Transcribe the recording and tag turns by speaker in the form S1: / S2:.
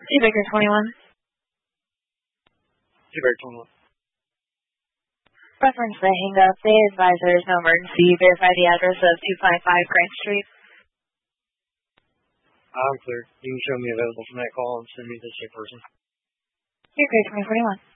S1: Baker 21.
S2: Baker 21.
S1: Reference the hang-up. They advise there is no emergency. Verify the address of 255 Grant Street.
S2: I'm clear. You can show me available from that call and send me the sick person.
S1: Baker 2041.